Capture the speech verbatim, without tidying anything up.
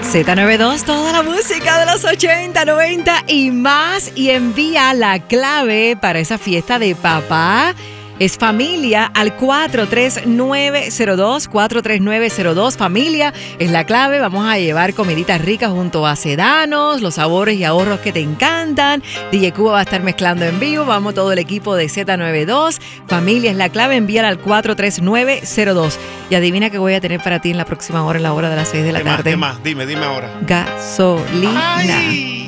Z noventa y dos, toda la música de los ochenta, noventa y más. Y envía la clave para esa fiesta de papá. Es familia al cuatro tres nueve cero dos, cuatro tres nueve cero dos. Familia es la clave. Vamos a llevar comiditas ricas junto a Sedanos, los sabores y ahorros que te encantan. D J Cuba va a estar mezclando en vivo. Vamos todo el equipo de Z noventa y dos. Familia es la clave. Envíala al cuatro tres nueve cero dos. Y adivina qué voy a tener para ti en la próxima hora, en la hora de las seis de la ¿Qué tarde. más, ¿Qué más? Dime, dime ahora. Gasolina. ¡Ay!